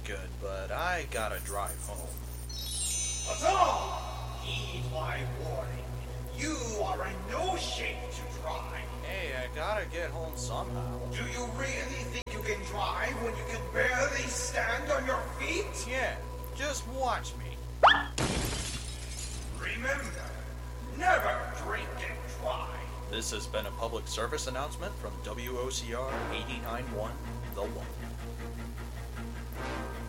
good, but I gotta drive home. Huzzah! Heed my warning. You are in no shape to drive. Hey, I gotta get home somehow. Do you really think you can drive when you can barely stand on your feet? Yeah, just watch me. Remember, never drink and drive. This has been a public service announcement from WOCR 89.1 The One.